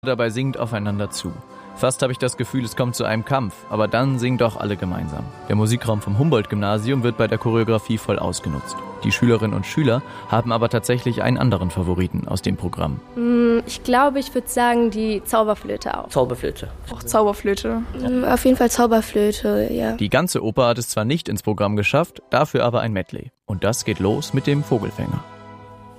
dabei singt aufeinander zu. Fast habe ich das Gefühl, es kommt zu einem Kampf, aber dann singen doch alle gemeinsam. Der Musikraum vom Humboldt-Gymnasium wird bei der Choreografie voll ausgenutzt. Die Schülerinnen und Schüler haben aber tatsächlich einen anderen Favoriten aus dem Programm. Ich glaube, ich würde sagen, die Zauberflöte auch. Zauberflöte. Auch Zauberflöte. Auf jeden Fall Zauberflöte, ja. Die ganze Oper hat es zwar nicht ins Programm geschafft, dafür aber ein Medley. Und das geht los mit dem Vogelfänger.